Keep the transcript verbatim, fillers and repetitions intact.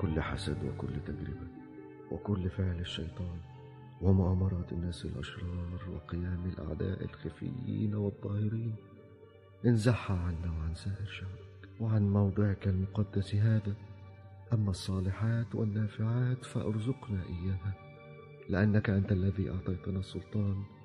كل حسد وكل تجربة وكل فعل الشيطان ومؤامرات الناس الأشرار وقيام الأعداء الخفيين والظاهرين انزحها عنا وعن سائر شعبك وعن موضعك المقدس هذا. أما الصالحات والنافعات فارزقنا إياها، لأنك أنت الذي أعطيتنا السلطان